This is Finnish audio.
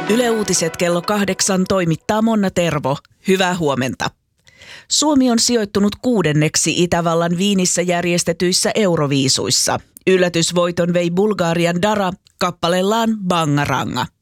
Yle Uutiset kello 8 toimittaa Monna Tervo. Hyvää huomenta. Suomi on sijoittunut 6. Itävallan Viinissä järjestetyissä Euroviisuissa. Yllätysvoiton vei Bulgarian Dara kappaleellaan Bangaranga.